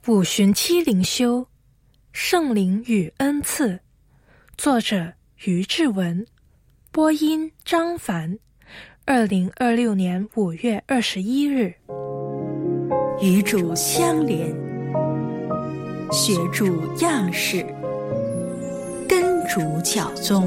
五旬期灵修，圣灵与恩赐，作者于志文，播音张凡，2026年5月21日。 与主相连，学主样式，跟主脚踪。